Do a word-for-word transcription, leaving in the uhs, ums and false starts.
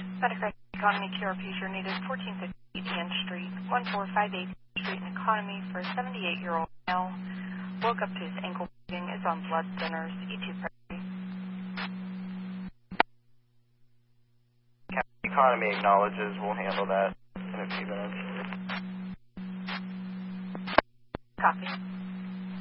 Metacraft Economy Q R P is your needed fourteen fifty Indian Street, one four five eight Street in Economy for a seventy-eight-year-old male. Woke up to his ankle bleeding, is on blood thinners, E two priority. Economy acknowledges, we'll handle that in a few minutes. Copy.